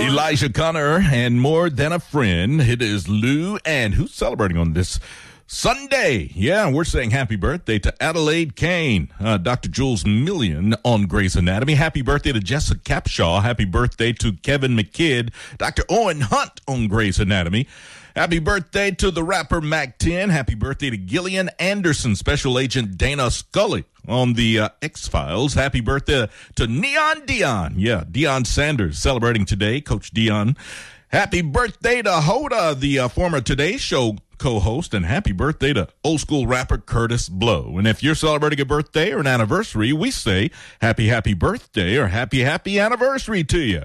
Elijah Connor and More Than a Friend. It is Lou, and who's celebrating on this Sunday? Yeah, we're saying happy birthday to Adelaide Kane, Dr. Jules Million on Grey's Anatomy. Happy birthday to Jessica Capshaw. Happy birthday to Kevin McKidd. Dr. Owen Hunt on Grey's Anatomy. Happy birthday to the rapper Mac 10. Happy birthday to Gillian Anderson, Special Agent Dana Scully on the X-Files. Happy birthday to Neon Dion. Yeah, Deion Sanders celebrating today, Coach Dion. Happy birthday to Hoda, the former Today Show co-host, and happy birthday to old school rapper Curtis Blow. And if you're celebrating a birthday or an anniversary, we say happy birthday or happy anniversary to you.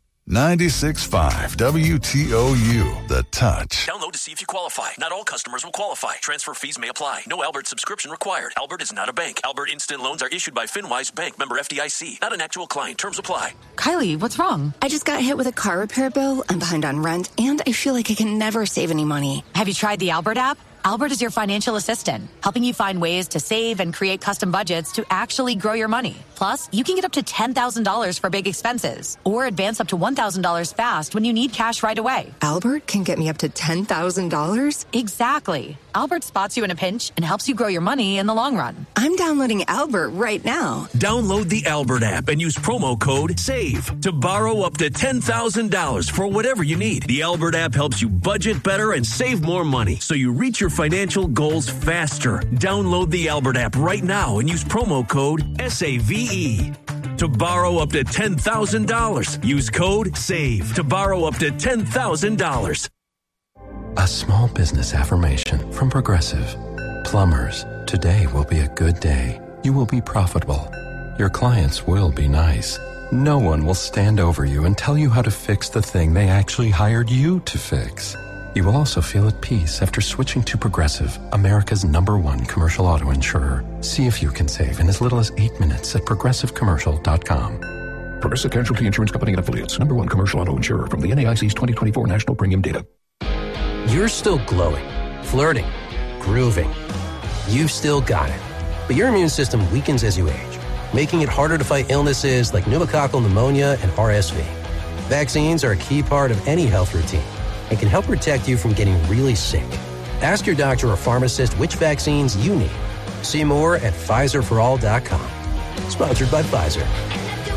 96.5 WTOU, The Touch. Download to see if you qualify. Not all customers will qualify. Transfer fees may apply. No Albert subscription required. Albert is not a bank. Albert Instant Loans are issued by FinWise Bank, member FDIC. Not an actual client. Terms apply. Kylie, what's wrong? I just got hit with a car repair bill. I'm behind on rent, and I feel like I can never save any money. Have you tried the Albert app? Albert is your financial assistant, helping you find ways to save and create custom budgets to actually grow your money. Plus, you can get up to $10,000 for big expenses or advance up to $1,000 fast when you need cash right away. Albert can get me up to $10,000? Exactly. Albert spots you in a pinch and helps you grow your money in the long run. I'm downloading Albert right now. Download the Albert app and use promo code SAVE to borrow up to $10,000 for whatever you need. The Albert app helps you budget better and save more money so you reach your financial goals faster. Download the Albert app right now and use promo code SAVE to borrow up to $10,000. Use code SAVE to borrow up to $10,000. A small business affirmation from Progressive. Plumbers, today will be a good day. You will be profitable. Your clients will be nice. No one will stand over you and tell you how to fix the thing they actually hired you to fix. You will also feel at peace after switching to Progressive, America's #1 commercial auto insurer. See if you can save in as little as 8 minutes at progressivecommercial.com. Progressive Casualty Insurance Company and Affiliates, #1 commercial auto insurer from the NAIC's 2024 National Premium Data. You're still glowing, flirting, grooving. You've still got it. But your immune system weakens as you age, making it harder to fight illnesses like pneumococcal pneumonia and RSV. Vaccines are a key part of any health routine and can help protect you from getting really sick. Ask your doctor or pharmacist which vaccines you need. See more at PfizerForAll.com. Sponsored by Pfizer.